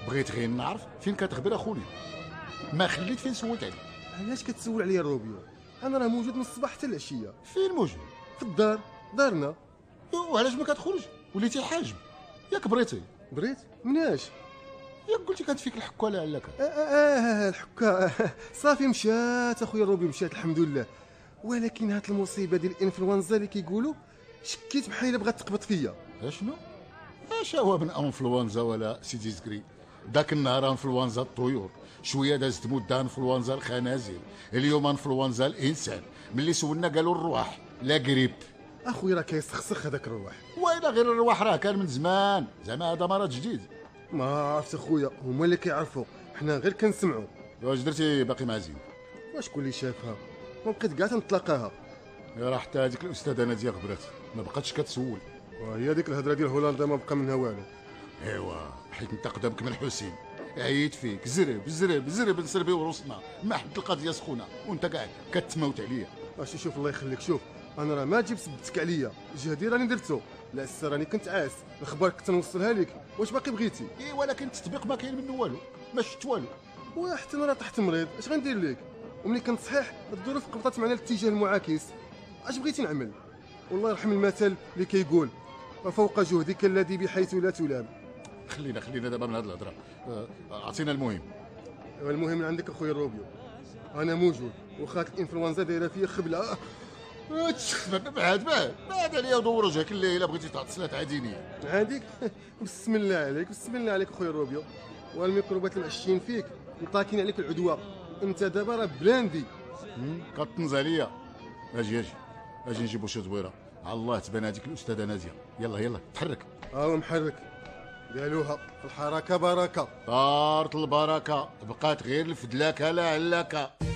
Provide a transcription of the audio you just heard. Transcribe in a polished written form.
بغيت غير نعرف فين كتخبر اخويا، ما خليت فين سولت عليه. علاش كتسول عليا الروبيو؟ انا راه موجود من الصباح حتى العشيه. فين موجود؟ في الدار، دارنا. وعلاش ما كتخرج؟ وليتي حاجب ياك بريتي؟ بريت مناش؟ ياك قلتي كانت فيك الحكه لعلك. الحكا صافي مشات اخويا الروبيو، مشات الحمد لله. ولكن هاد المصيبه ديال الانفلونزا اللي كيقولوا شكيت بحال الا بغات تقبض فيا. شنو؟ اش هو من انفلونزا ولا سيدي زكري؟ ذاك النهار انفلونزا الطيور، شويه دازت مده انفلونزا الخنازير، اليوم انفلونزا الانسان. ملي سولنا قالوا الرواح لا قريب. اخويا راه كيسخسخ هذاك الرواح. وإلا غير الرواح راه كان من زمان، زعما هذا مرض جديد. ما عرفت اخويا، هما اللي كيعرفوا، حنا غير كنسمعوا. واش درتي باقي مع زين؟ وشكون اللي شافها؟ ما بقيت كاع تنطلقاها. راه حتى هذيك الاستاذه ناديه غبرات ما بقاتش كتسول. وهي ديك الهضره ديال هولندا ما بقى منها والو. ايوا حيت انت قدامك من حسين عييت فيك زرب زرب زرب نسربي ورسنا ما حد القضيه سخونه وانت قاعد كتموت عليا. اش شوف الله يخليك، شوف انا راه ما جيب سبتك عليا، جهدي راني درتو. لا راني كنت عاس، الخبار كنت نوصلها لك، واش باقي بغيتي؟ اي ولكن التطبيق ما كاين منه والو، ما شفت والو. وحتى انا راه تحت مريض، اش غندير لك؟ وملي كنت صحيح الظروف قبضت معنا الاتجاه المعاكس، اش بغيتي نعمل؟ والله يرحم المثل اللي كيقول وفوق جهدك الذي بحيث لا تلام. خلينا دابا من هاد الهضره، اعطينا المهم. المهم من عندك اخويا الروبيو، انا موجود وخاك الانفلونزا دايره فيا خبله. بعد عليا ودور وجهك الليله بغيتي تعطي صلاه عادينيه عاديك. بسم الله عليك، بسم الله عليك اخويا الروبيو. والميكروبات المعشين فيك مطاكين عليك العدوى، انت دابا راه بلاندي. كطنز عليا. اجي نجيبو شي زويره، على الله تبان هذيك الاستاذه ناديه. يلا تحرك. محرك، قالوها في الحركه بركه. طارت البركه، بقات غير الفدلاكه لا علاكه.